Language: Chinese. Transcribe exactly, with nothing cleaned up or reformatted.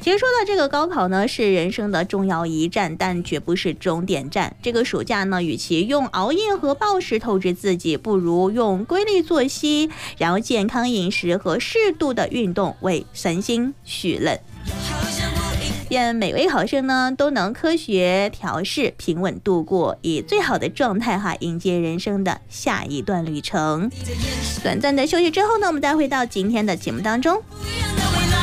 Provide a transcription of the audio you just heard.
其实说到这个高考呢，是人生的重要一站，但绝不是终点站。这个暑假呢，与其用熬夜和暴食透支自己，不如用规律作息，然后健康饮食和适度的运动为身心续任。愿每位考生呢都能科学调试，平稳度过，以最好的状态哈迎接人生的下一段旅程。短暂的休息之后呢，我们再回到今天的节目当中。